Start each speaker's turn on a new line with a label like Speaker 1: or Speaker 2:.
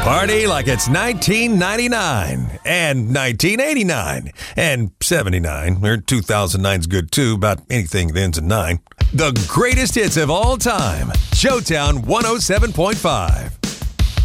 Speaker 1: Party like it's 1999 and 1989 and 79 or 2009's good too, about anything that ends in 9. The greatest hits of all time. Showtown 107.5.